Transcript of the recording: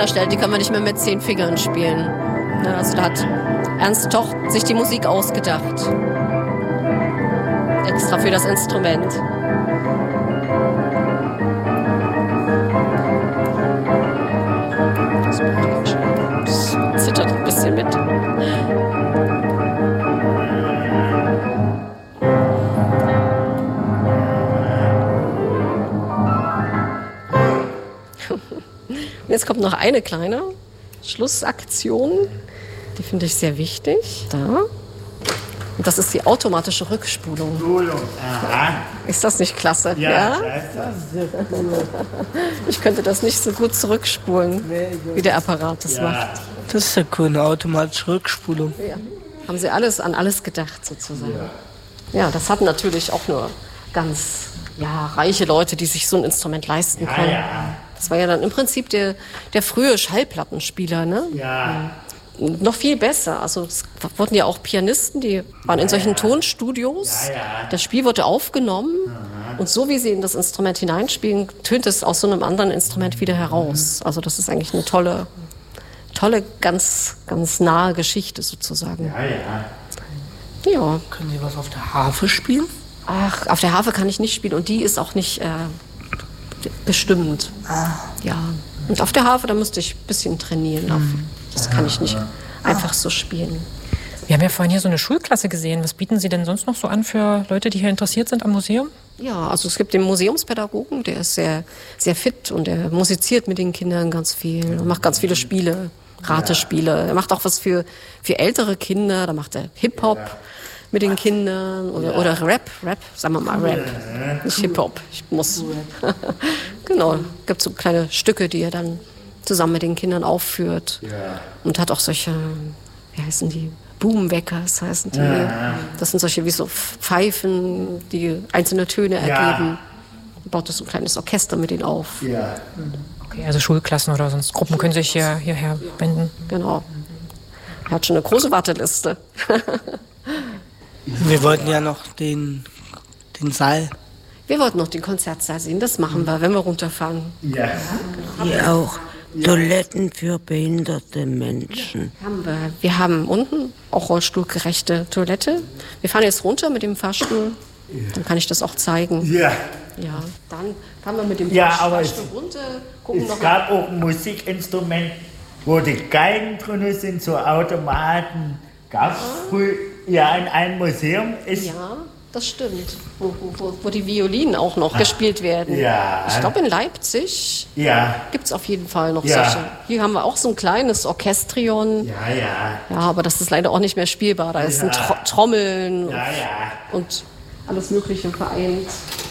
nebeneinander stellt, die kann man nicht mehr mit 10 Fingern spielen. Ja, also da hat Ernst Toch sich die Musik ausgedacht. Extra für das Instrument. Das zittert ein bisschen mit. Jetzt kommt noch eine kleine Schlussaktion. Die finde ich sehr wichtig. Da. Und das ist die automatische Rückspulung. Aha. Ist das nicht klasse? Ja. Ich könnte das nicht so gut zurückspulen, wie der Apparat das macht. Das ist ja cool, eine automatische Rückspulung. Ja. Haben Sie an alles gedacht sozusagen. Ja, das hatten natürlich auch nur ganz reiche Leute, die sich so ein Instrument leisten können. Ja. Das war ja dann im Prinzip der frühe Schallplattenspieler, ne? Ja. Und noch viel besser. Also es wurden ja auch Pianisten, die waren in solchen Tonstudios. Ja. Das Spiel wurde aufgenommen und so wie sie in das Instrument hineinspielen, tönt es aus so einem anderen Instrument wieder heraus. Also das ist eigentlich eine tolle, ganz, ganz nahe Geschichte sozusagen. Ja. Können Sie was auf der Harfe spielen? Ach, auf der Harfe kann ich nicht spielen und die ist auch nicht bestimmt. Ja. Und auf der Harfe, da müsste ich ein bisschen trainieren. Das kann ich nicht einfach so spielen. Wir haben ja vorhin hier so eine Schulklasse gesehen. Was bieten Sie denn sonst noch so an für Leute, die hier interessiert sind am Museum? Ja, also es gibt den Museumspädagogen, der ist sehr, sehr fit und der musiziert mit den Kindern ganz viel und macht ganz viele Spiele, Ratespiele. Er macht auch was für ältere Kinder, da macht er Hip-Hop mit den Kindern oder Rap, sagen wir mal Rap, nicht Hip-Hop, ich muss. Genau, gibt so kleine Stücke, die er dann zusammen mit den Kindern aufführt und hat auch solche, wie heißen die, Boomweckers heißen die. Das sind solche wie so Pfeifen, die einzelne Töne ergeben. Baut das so ein kleines Orchester mit denen auf. Ja. Okay, also Schulklassen oder sonst Gruppen können sich hierher wenden. Genau. Er hat schon eine große Warteliste. Wir wollten ja noch den Saal. Wir wollten noch den Konzertsaal sehen. Das machen wir, wenn wir runterfahren. Ja. Hier auch Toiletten für behinderte Menschen. Wir haben unten auch rollstuhlgerechte Toilette. Wir fahren jetzt runter mit dem Fahrstuhl. Dann kann ich das auch zeigen. Ja. Ja, dann fahren wir mit dem Ja, aber Fahrstuhl runter. Gucken Es noch gab auch ein Musikinstrument, wo die Geigen drin sind, so Automaten. Gab es früher in einem Museum. Ja, das stimmt. Wo die Violinen auch noch gespielt werden. Ja. Ich glaube in Leipzig gibt es auf jeden Fall noch solche. Hier haben wir auch so ein kleines Orchestrion. Ja, aber das ist leider auch nicht mehr spielbar. Da ist ein Trommeln und alles Mögliche vereint.